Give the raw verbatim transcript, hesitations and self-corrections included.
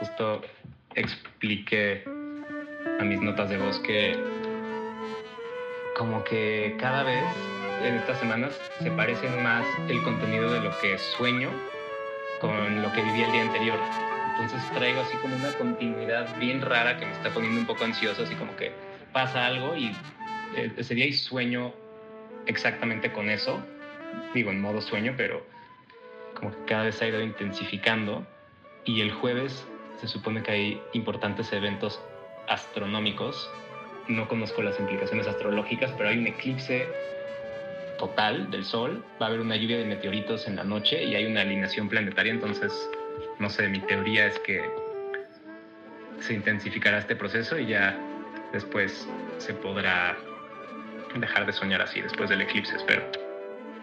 justo expliqué a mis notas de voz que como que cada vez en estas semanas se parecen más el contenido de lo que sueño con lo que viví el día anterior. Entonces traigo así como una continuidad bien rara que me está poniendo un poco ansioso, así como que pasa algo y eh, ese día y sueño exactamente con eso. Digo, en modo sueño, pero como que cada vez se ha ido intensificando. Y el jueves se supone que hay importantes eventos astronómicos. No conozco las implicaciones astrológicas, pero hay un eclipse total del Sol, va a haber una lluvia de meteoritos en la noche y hay una alineación planetaria. Entonces, no sé, mi teoría es que se intensificará este proceso y ya después se podrá dejar de soñar así después del eclipse, espero.